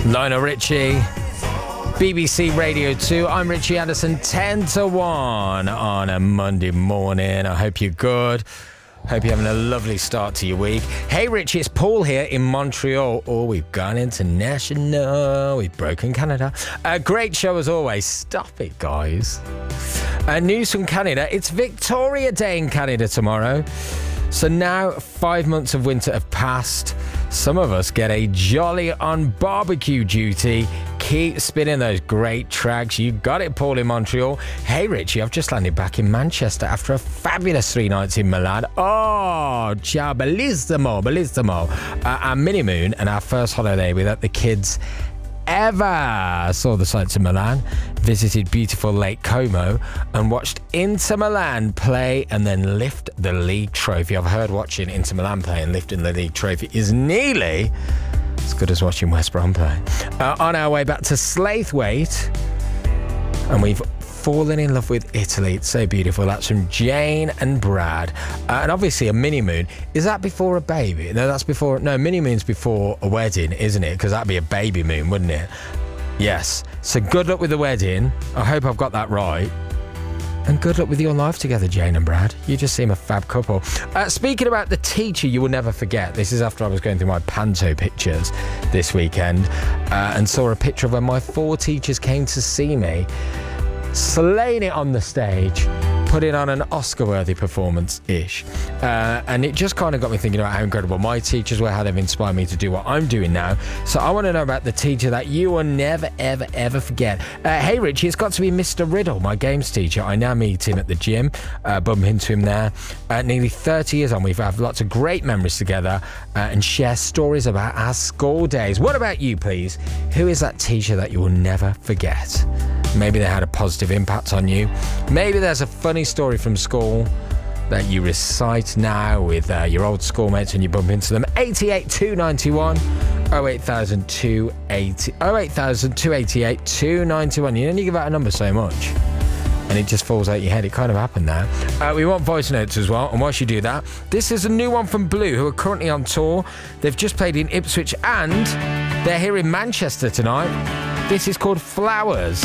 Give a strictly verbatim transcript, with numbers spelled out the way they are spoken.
Lionel Richie, B B C Radio two. I'm Richie Anderson, ten to one on a Monday morning. I hope you're good. Hope you're having a lovely start to your week. Hey Richie, it's Paul here in Montreal. Oh, we've gone international. We've broken Canada. A great show as always. Stop it, guys. Uh, news from Canada. It's Victoria Day in Canada tomorrow. So now five months of winter have passed. Some of us get a jolly on barbecue duty. Keep spinning those great tracks. You got it, Paul in Montreal. Hey, Richie, I've just landed back in Manchester after a fabulous three nights in Milan. Oh, ciao, bellissimo, bellissimo. Uh, our mini moon and our first holiday without the kids ever. Saw the sights of Milan, visited beautiful Lake Como, and watched Inter Milan play and then lift the league trophy. I've heard watching Inter Milan play and lifting the league trophy is nearly as good as watching West Brom play. Uh, on our way back to Slaithwaite, and we've fallen in love with Italy. It's so beautiful. That's from Jane and Brad. Uh, and obviously a mini moon. Is that before a baby? No, that's before... No, mini moon's before a wedding, isn't it? Because that'd be a baby moon, wouldn't it? Yes. So good luck with the wedding. I hope I've got that right. And good luck with your life together, Jane and Brad. You just seem a fab couple. Uh, speaking about the teacher you will never forget. This is after I was going through my Panto pictures this weekend uh, and saw a picture of when my four teachers came to see me, slaying it on the stage, putting on an Oscar-worthy performance-ish. Uh, and it just kind of got me thinking about how incredible my teachers were, how they've inspired me to do what I'm doing now. So I want to know about the teacher that you will never, ever, ever forget. Uh, hey, Richie, it's got to be Mister Riddle, my games teacher. I now meet him at the gym, uh, bump into him there. Uh, nearly thirty years on, we've had lots of great memories together uh, and share stories about our school days. What about you, please? Who is that teacher that you will never forget? Maybe they had a positive impact on you. Maybe there's a funny story from school that you recite now with uh, your old schoolmates when you bump into them. eight eight two nine one, oh eight thousand two eighty, oh eight thousand two eighty-eight two ninety-one. You only give out a number so much and it just falls out your head. It kind of happened there. Uh, we want voice notes as well, and whilst you do that, this is a new one from Blue, who are currently on tour. They've just played in Ipswich and they're here in Manchester tonight. This is called Flowers.